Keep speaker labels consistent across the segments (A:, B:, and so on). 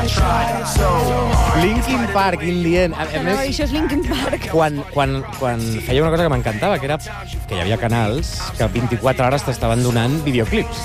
A: Linkin Park, in the end. A més,
B: Això és Linkin Park.
A: quan feia una cosa que m'encantava, que era que hi havia canals que 24 hores t'estaven donant videoclips.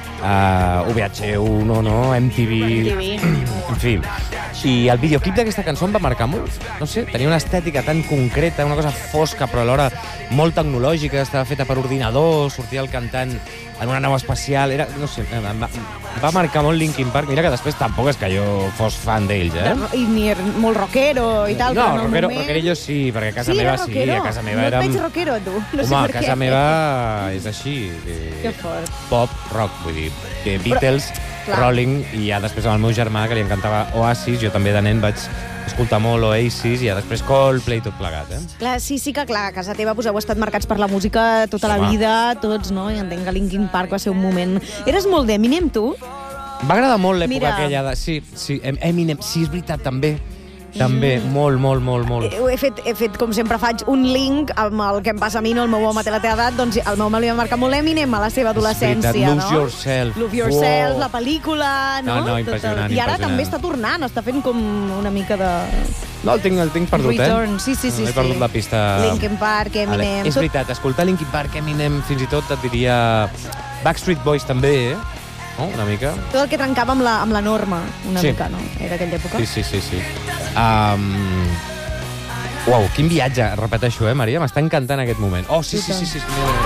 A: VH1, MTV... En fi. I el videoclip d'aquesta cançó em va marcar molt. No sé, tenia una estètica tan concreta, una cosa fosca, però alhora molt tecnològica, estava feta per ordinador, sortia el cantant en una nau espacial... Era, no sé, em va marcar molt Linkin Park. Mira que després tampoc és que jo fos fan d'ells,
B: I ni molt rockero i tal.
A: No, rockerillo sí, perquè a casa meva sí, a casa meva
B: érem...
A: érem...
B: No et veig rockero, tu. No sé
A: Home,
B: per
A: a casa
B: què.
A: meva és així.
B: Que fort.
A: Pop, rock, vull dir. Beatles, Rolling, i ja després amb el meu germà, que li encantava Oasis, jo també de nen vaig escoltar molt Oasis, i ja després Coldplay, tot plegat,
B: Clar, sí que clar, a casa teva heu estat marcats per la música tota la vida, tots, no? I entenc que Linkin Park va ser un moment... Eres molt d'Eminem, tu?
A: M'agrada molt l'època aquella de... Sí, Eminem, sí, és veritat, també. També, molt.
B: He fet, com sempre faig, un link amb el que em passa a mi, no? El meu home té la teva edat, doncs el meu home li va marcar molt Eminem a la seva adolescència,
A: no? Lose Yourself.
B: Lose Yourself, la pel·lícula, no?
A: No, impressionant.
B: I ara també està tornant, està fent com una mica de...
A: No, el tinc perdut,
B: Return. Sí.
A: He perdut la pista.
B: Linkin Park, Eminem...
A: És veritat, escoltar Linkin Park, Eminem, fins i tot et diria... Backstreet Boys també, no? Una mica.
B: Tot el que trencava amb la norma, una mica, no? Era aquella època.
A: Sí. Uau, quin viatge, repeteixo, Maria? M'està encantant aquest moment. Oh, sí.